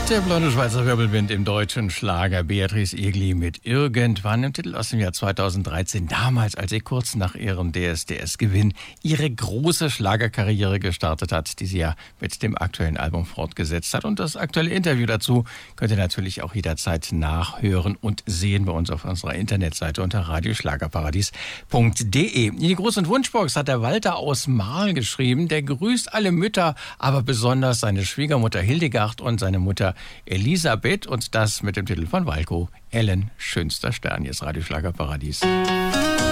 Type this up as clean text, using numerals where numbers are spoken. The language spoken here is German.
Der blonde Schweizer Wirbelwind im deutschen Schlager. Beatrice Egli mit Irgendwann, im Titel aus dem Jahr 2013. Damals, als sie kurz nach ihrem DSDS-Gewinn ihre große Schlagerkarriere gestartet hat, die sie ja mit dem aktuellen Album fortgesetzt hat. Und das aktuelle Interview dazu könnt ihr natürlich auch jederzeit nachhören und sehen bei uns auf unserer Internetseite unter radioschlagerparadies.de. In die Gruß- und Wunschbox hat der Walter aus Marl geschrieben. Der grüßt alle Mütter, aber besonders seine Schwiegermutter Hildegard und seine Mutter Elisabeth, und das mit dem Titel von Walco, Ellen, schönster Stern. Jetzt Radio Schlagerparadies.